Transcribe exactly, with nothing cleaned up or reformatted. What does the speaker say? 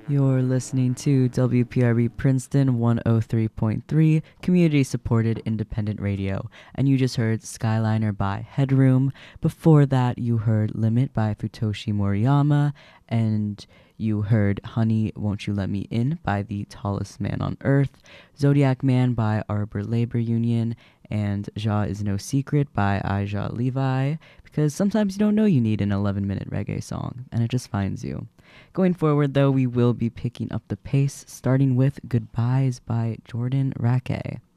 You're listening to W P R B Princeton one oh three point three, community-supported independent radio. And you just heard Skyliner by Headroom. Before that, you heard Limit by Futoshi Moriyama. And you heard Honey, Won't You Let Me In by The Tallest Man on Earth. Zodiac Man by Arbor Labor Union. And Ja Is No Secret by Ija Levi. Because sometimes you don't know you need an eleven-minute reggae song, and it just finds you. Going forward, though, we will be picking up the pace, starting with Goodbyes by Jordan Rakei.